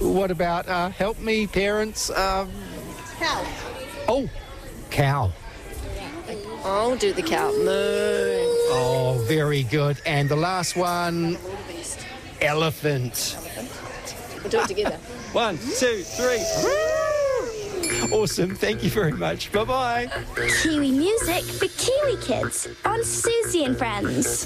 What about, help me, parents? Cow. Oh, cow. I'll do the cow. Moo. Oh, very good. And the last one, Wildebeest. elephant. We'll do it together. 1, 2, 3. Awesome. Thank you very much. Bye-bye. Kiwi music for Kiwi kids on Susie and Friends.